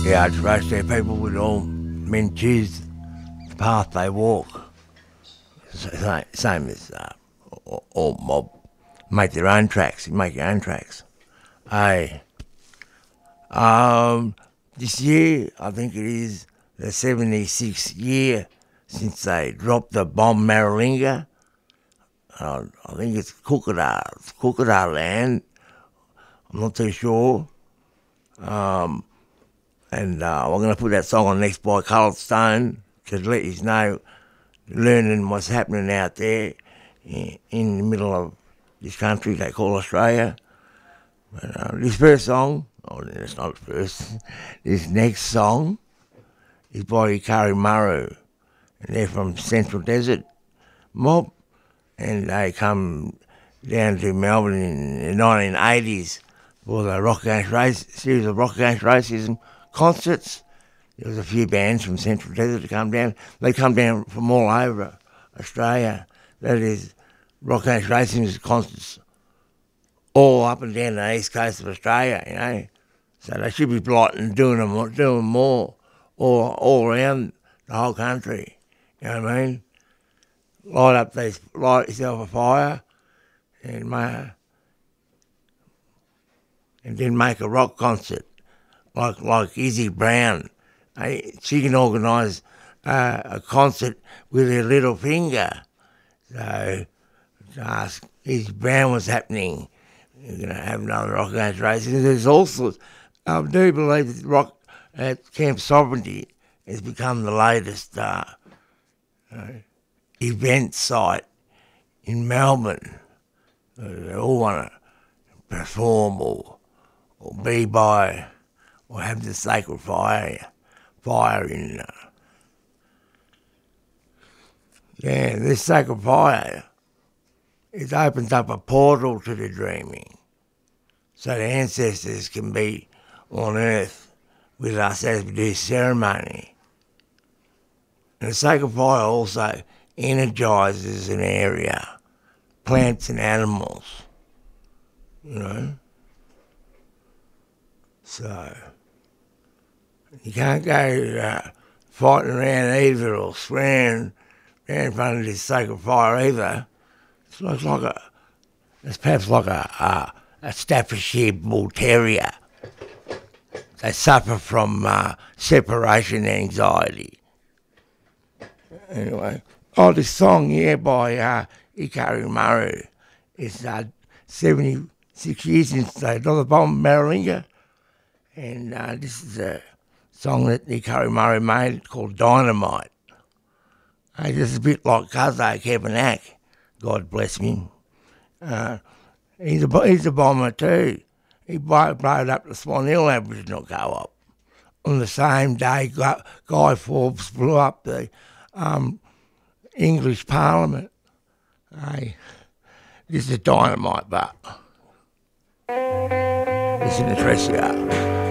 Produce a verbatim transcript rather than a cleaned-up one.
Yeah, it's race there. People would all men choose the path they walk. Same, same as uh, all, all mob make their own tracks. You make your own tracks. Hey, um, this year I think it is the seventy-sixth year since they dropped the bomb Maralinga. Uh, I think it's Kookadaa, it's Kookadaa land. I'm not too sure. Um, and uh, I'm going to put that song on next by Coloured Stone to let you know, learning what's happening out there in, in the middle of this country they call Australia. But, uh, this first song, oh, it's not first, this next song is by Ikari Maru, and they're from Central Desert Mob, and they come down to Melbourne in the nineteen eighties for the Rock Against Race, series of Rock Against Racism concerts. There was a few bands from Central Desert to come down. They come down from all over Australia. That is, Rock Against Racism concerts all up and down the east coast of Australia, you know. So they should be blighting, doing them, doing more all, all around the whole country. You know what I mean? Light up these, light yourself a fire, and make, and then make a rock concert like like Izzy Brown. Hey, she can organise uh, a concert with her little finger. So to ask Izzy Brown what's happening. You're going to have another Rock Against Racism. There's all sorts. I do believe that rock at Camp Sovereignty has become the latest uh, uh, event site in Melbourne. Uh, they all want to perform or, or be by or have the sacred fire, fire in. Uh, yeah, this sacred fire, it opens up a portal to the dreaming, so the ancestors can be on earth with us as we do ceremony. And the sacred fire also energises an area, plants and animals, you know. So you can't go uh, fighting around either or swearing around in front of this sacred fire either. It's like, like a, it's perhaps like a, a, a Staffordshire Bull Terrier. They suffer from uh, separation anxiety. Anyway, oh, this song here by uh, Ikari Maru. It's uh, seventy-six years since they dropped the bomb Maralinga. And uh, this is a song that Ikari Maru made called Dynamite. Hey, this is a bit like Kazo Kepanak. God bless him. Uh, he's, a, he's a bomber too. He blew, blowed up the Swan Hill Aboriginal Co-op. On the same day, Guy Forbes blew up the um, English Parliament. Hey, this is a dynamite, but listen to Tricia.